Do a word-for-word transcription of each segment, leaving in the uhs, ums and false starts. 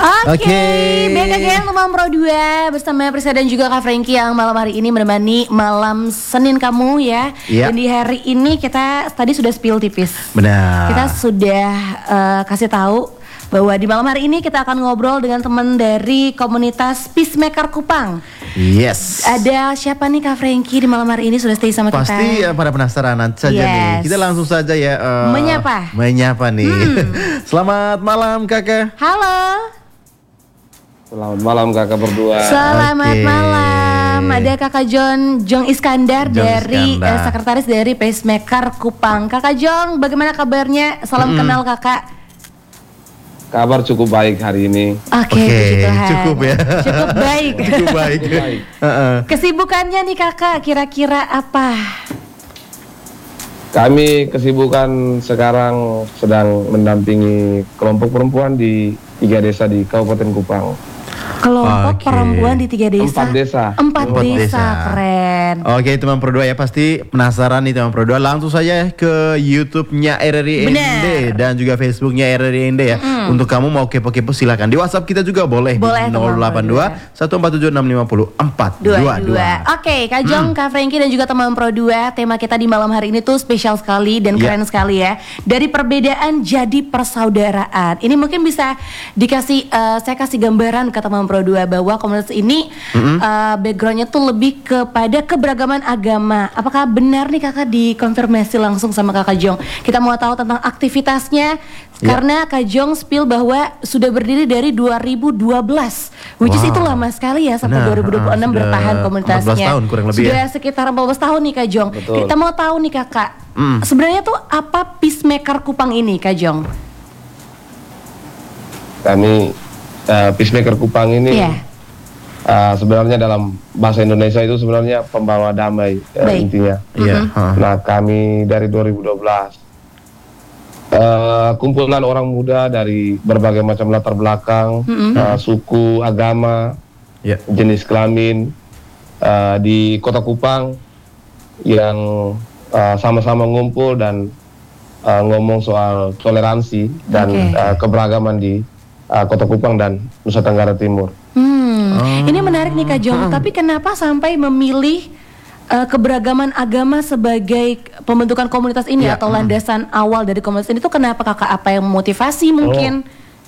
Oke, Oke. back again Tumam Pro dua bersama Prisa dan juga Kak Frankie yang malam hari ini menemani malam Senin kamu ya. Iya. Dan di hari ini kita tadi sudah spill tipis. Benar. Kita sudah uh, kasih tahu bahwa di malam hari ini kita akan ngobrol dengan teman dari komunitas Peacemaker Kupang. Yes. Ada siapa nih Kak Frankie di malam hari ini sudah stay sama kita? Pasti ya, pada penasaran saja Yes. nih. Kita langsung saja ya uh, Menyapa. Menyapa nih. Hmm. Selamat malam Kakak. Halo. Selamat malam kakak berdua. Selamat Oke. malam. Ada Kakak John Jong Iskandar Jong dari Iskandar. eh, sekretaris dari Peacemaker Kupang. Kakak Jong, bagaimana kabarnya? Salam kenal Kakak. Kabar cukup baik hari ini. Oke, Oke, puji Tuhan. cukup ya. Cukup baik. Cukup baik. Cukup baik. Heeh. Kesibukannya nih Kakak, kira-kira apa? Kami kesibukan sekarang sedang mendampingi kelompok perempuan di tiga desa di Kabupaten Kupang. Kelompok Oke. perempuan di tiga desa. Empat desa. Empat Empat desa. desa. Keren. Oke teman Pro dua ya, pasti penasaran nih teman Pro dua. Langsung saja ke YouTube-nya R R I N D Benar. dan juga Facebook-nya R R I N D ya. Untuk kamu mau kepo-kepo silakan. Di WhatsApp kita juga boleh, Boleh, di teman nol delapan dua satu empat tujuh enam lima nol empat Dua, dua dua. dua. Oke, Kak Jong, Kak Frankie dan juga teman Pro dua. Tema kita di malam hari ini tuh spesial sekali dan Ya. keren sekali ya. Dari perbedaan jadi persaudaraan. Ini mungkin bisa dikasih, eh, saya kasih gambaran ke teman Pro dua bahwa komunitas ini eh, backgroundnya tuh lebih kepada keberagaman agama. Apakah benar nih Kakak dikonfirmasi langsung sama Kakak Jong? Kita mau tahu tentang aktivitasnya. Ya. Karena Kak Jong spill bahwa sudah berdiri dari dua ribu dua belas, which is Wow. itu lama sekali ya sampai Nah, dua ribu dua puluh enam sudah bertahan komunitasnya. empat belas tahun kurang lebih Sudah ya. sekitar empat belas tahun nih Kak Jong. Betul. Kita mau tahu nih Kakak, Mm. sebenarnya tuh apa Peacemaker Kupang ini Kak Jong? Kami uh, Peacemaker Kupang ini Iya. uh, sebenarnya dalam bahasa Indonesia itu sebenarnya pembawa damai uh, Baik. intinya. Iya. heeh. Nah kami dari dua ribu dua belas uh, kumpulan orang muda dari berbagai macam latar belakang, uh, suku, agama, Ya. jenis kelamin uh, di Kota Kupang yang uh, sama-sama ngumpul dan uh, ngomong soal toleransi dan Oke. uh, keberagaman di uh, Kota Kupang dan Nusa Tenggara Timur. Hmm, ini menarik nih Kak Jong. Tapi kenapa sampai memilih uh, keberagaman agama sebagai pembentukan komunitas ini Ya, atau landasan awal dari komunitas ini tuh kenapa Kakak? Apa yang memotivasi mungkin?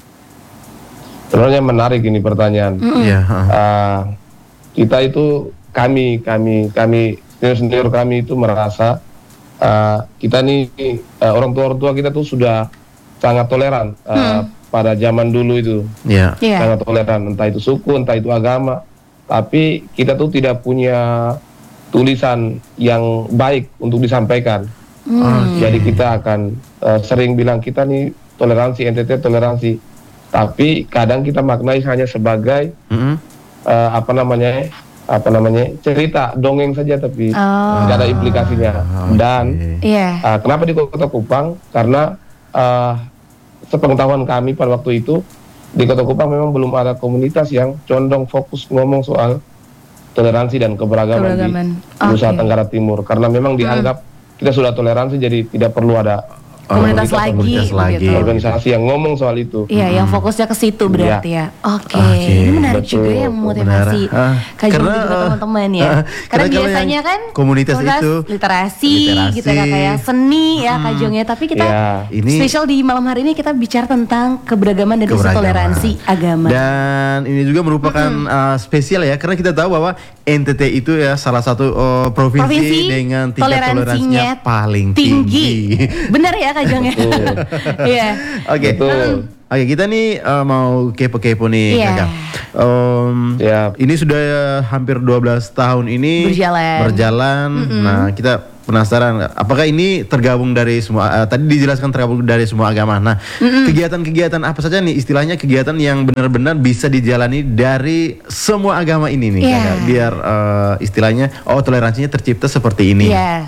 Sebenarnya menarik ini pertanyaan. Iya. heeh. Uh, kita itu kami kami kami senior kami itu merasa uh, kita nih uh, orang tua orang tua kita tuh sudah sangat toleran uh, pada zaman dulu itu. Iya. Iya. Sangat toleran, entah itu suku, entah itu agama. Tapi kita tuh tidak punya tulisan yang baik untuk disampaikan. Hmm. Jadi kita akan uh, sering bilang kita nih toleransi, N T T toleransi. Tapi kadang kita maknai hanya sebagai Mm-mm. uh, apa namanya, apa namanya cerita dongeng saja, tapi Oh. tidak ada implikasinya. Ah, Dan oke. Iya. uh, kenapa di Kota Kupang? Karena uh, sepengetahuan kami pada waktu itu di Kota Kupang memang belum ada komunitas yang condong fokus ngomong soal toleransi dan keberagaman, Keberagaman. di Nusa Oke. Tenggara Timur. Karena memang dianggap kita sudah toleransi, jadi tidak perlu ada Komunitas lagi, komunitas lagi. begitu. organisasi yang ngomong soal itu. Iya, yang fokusnya ke situ berarti ya. Oke, Oke, ini menarik betul. juga yang memotivasi Benar. Ah, Kak Jong karena, dan juga ah, teman-teman ya. ah, Karena karena kalau biasanya yang kan komunitas itu, literasi, literasi. gitu ya, kayak seni ya Kak Jong ya. Tapi kita Ya, ini- spesial di malam hari ini kita bicara tentang keberagaman dan isu Keberagaman. toleransi agama. Dan ini juga merupakan uh, spesial ya, karena kita tahu bahwa N T T itu ya salah satu uh, provinsi, Provinsi dengan tingkat toleransinya toleransinya paling tinggi. Benar ya Kak Jong ya? Iya. Oke, Betul. oke kita nih uh, mau kepo-kepo nih, Iya. Kakak. Um, Siap. Ini sudah hampir dua belas tahun ini Berjalan. berjalan. Nah, kita penasaran apakah ini tergabung dari semua uh, tadi dijelaskan tergabung dari semua agama. Nah, kegiatan-kegiatan apa saja nih istilahnya kegiatan yang benar-benar bisa dijalani dari semua agama ini nih, Iya. Kakak, biar uh, istilahnya oh toleransinya tercipta seperti ini. Iya.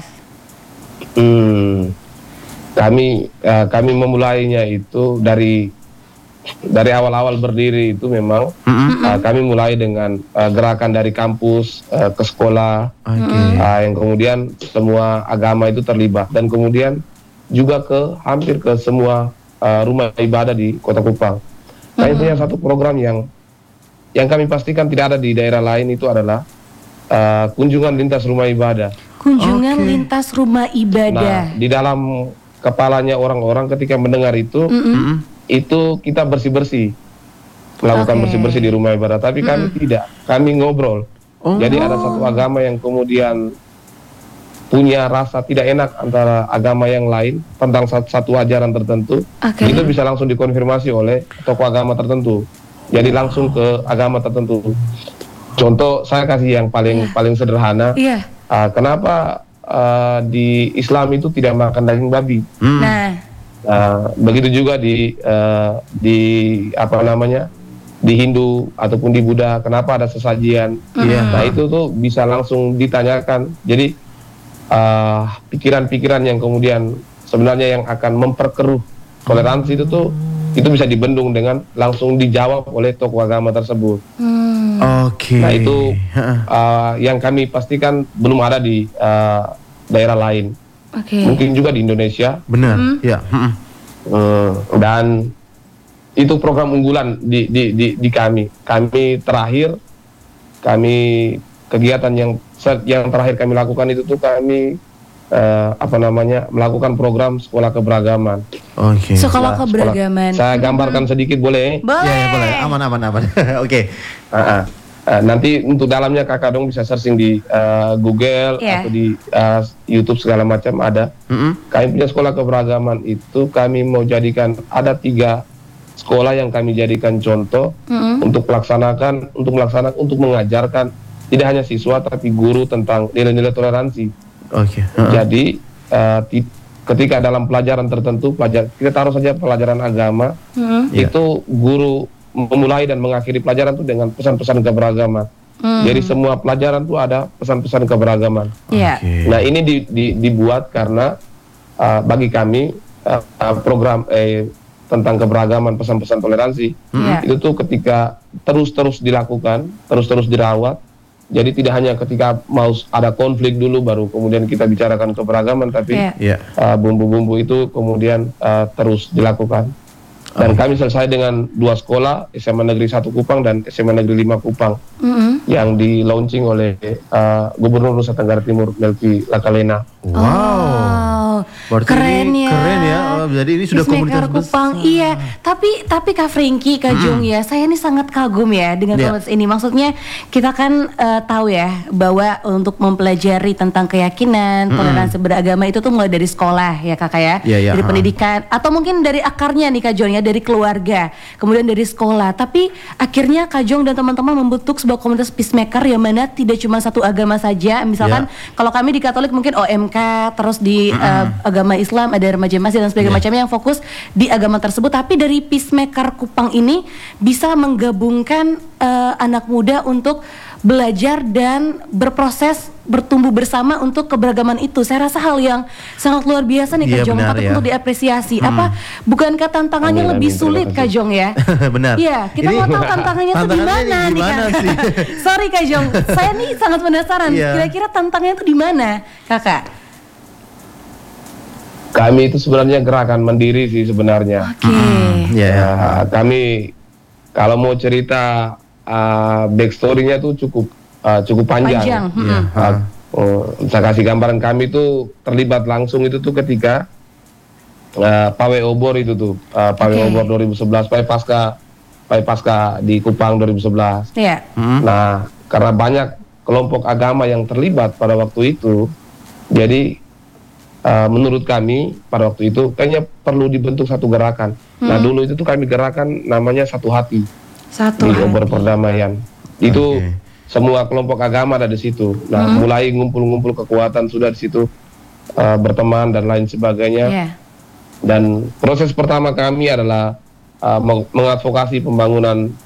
Hmm, kami eh, kami memulainya itu dari dari awal-awal berdiri itu memang eh, kami mulai dengan eh, gerakan dari kampus eh, ke sekolah, Oke. eh, yang kemudian semua agama itu terlibat, dan kemudian juga ke hampir ke semua eh, rumah ibadah di Kota Kupang. Nah itu yang satu program yang yang kami pastikan tidak ada di daerah lain itu adalah uh, kunjungan lintas rumah ibadah. Kunjungan Oke. lintas rumah ibadah. Nah di dalam kepalanya orang-orang ketika mendengar itu, Mm-mm. itu kita bersih-bersih, melakukan Oke. bersih-bersih di rumah ibadah. Tapi kami tidak, kami ngobrol. Oh. Jadi ada satu agama yang kemudian punya rasa tidak enak antara agama yang lain tentang satu, satu ajaran tertentu, Oke. itu bisa langsung dikonfirmasi oleh tokoh agama tertentu. Jadi langsung ke agama tertentu. Contoh saya kasih yang paling paling sederhana. Iya. Uh, kenapa uh, di Islam itu tidak makan daging babi? Hmm. Nah, Uh, begitu juga di uh, di apa namanya di Hindu ataupun di Buddha, kenapa ada sesajian? Iya. Nah itu tuh bisa langsung ditanyakan. Jadi uh, pikiran-pikiran yang kemudian sebenarnya yang akan memperkeruh toleransi itu tuh itu bisa dibendung dengan langsung dijawab oleh tokoh agama tersebut. hmm, Oke. Nah itu Heeh. uh, yang kami pastikan belum ada di uh, daerah lain. oke. Mungkin juga di Indonesia. Benar. Ya. Mm-mm. Hmm, dan itu program unggulan di, di, di, di kami. Kami terakhir, kami kegiatan yang yang terakhir kami lakukan itu tuh kami eh, apa namanya melakukan program sekolah keberagaman. Oke. Sekolah Nah, keberagaman. Saya gambarkan sedikit boleh? Boleh. Ya, ya boleh. Aman, aman, aman. Oke. Ah, ah. Eh, nanti untuk dalamnya kakak dong bisa searching di eh, Google Iya. atau di eh, YouTube segala macam ada. Mm-mm. Kami punya sekolah keberagaman itu kami mau jadikan ada tiga sekolah yang kami jadikan contoh Mm-mm. untuk melaksanakan untuk melaksanakan untuk mengajarkan tidak hanya siswa tapi guru tentang nilai-nilai toleransi. Oke. Heeh. Jadi eh, ti- ketika dalam pelajaran tertentu pelajar kita taruh saja pelajaran agama Mm-mm. Iya. itu guru memulai dan mengakhiri pelajaran itu dengan pesan-pesan keberagaman. Hmm. Jadi semua pelajaran itu ada pesan-pesan keberagaman. Iya. Oke. Nah ini di, di, dibuat karena uh, bagi kami uh, uh, program eh, tentang keberagaman pesan-pesan toleransi Iya. itu tuh ketika terus-terus dilakukan, terus-terus dirawat. Jadi tidak hanya ketika mau ada konflik dulu baru kemudian kita bicarakan keberagaman, tapi Iya. Iya. uh, bumbu-bumbu itu kemudian uh, terus dilakukan. Dan kami selesai dengan dua sekolah, S M A Negeri satu Kupang dan S M A Negeri lima Kupang, Mm-mm. yang di launching oleh uh, Gubernur Nusa Tenggara Timur Melki Lakalena. Wow. Oh, Berarti keren ini ya. keren ya. Oh, jadi ini sudah Peacemaker komunitas Kupang. besar. Iya, tapi tapi Kak Franky, Kak Jung ya, saya ini sangat kagum ya dengan Iya. komunitas ini. Maksudnya kita kan eh, tahu ya bahwa untuk mempelajari tentang keyakinan, toleransi beragama itu tuh mulai dari sekolah ya Kakak ya, Iya, iya, dari ha. pendidikan atau mungkin dari akarnya nih Kak Jung ya, dari keluarga, kemudian dari sekolah. Tapi akhirnya Kak Jung dan teman-teman membentuk sebuah komunitas peacemaker yang mana tidak cuma satu agama saja. Misalkan kalau kami di Katolik mungkin O M K, terus di eh, agama Islam ada remaja masjid dan sebagainya Iya. macamnya yang fokus di agama tersebut. Tapi dari peacemaker Kupang ini bisa menggabungkan eh, anak muda untuk belajar dan berproses bertumbuh bersama untuk keberagaman itu. Saya rasa hal yang sangat luar biasa nih Kak Iya, Jong, benar patut ya. untuk diapresiasi. Apa bukankah tantangannya Amin, lebih amin, sulit terima Kak Jong ya? Benar. Iya, kita Ini- mau tahu tantangannya tuh di Tantangannya mana di nih mana Kak? sih? Sorry Kak Jong, saya nih sangat penasaran. Iya. Kira-kira tantangannya tuh di mana, Kakak? Kami itu sebenarnya gerakan mandiri sih sebenarnya. Oke. Iya. Ya. Nah, kami kalau mau cerita uh, backstory-nya tuh cukup uh, cukup panjang. Panjang. Iya. mm-mm. Uh, oh, saya kasih gambaran kami tuh terlibat langsung itu tuh ketika uh, Pawe Obor itu tuh uh, Pawe Oke. Obor dua ribu sebelas, Pawe Pasca, Pawe Pasca di Kupang dua ribu sebelas. Iya. Mm. Nah, karena banyak kelompok agama yang terlibat pada waktu itu, jadi uh, menurut kami pada waktu itu kayaknya perlu dibentuk satu gerakan. Nah, dulu itu tuh kami gerakan namanya Satu Hati Satu di hati. Obor Perdamaian. Itu Oke. semua kelompok agama ada di situ. Nah, mulai ngumpul-ngumpul kekuatan sudah di situ, uh, berteman dan lain sebagainya. Iya. Dan proses pertama kami adalah uh, meng- mengadvokasi pembangunan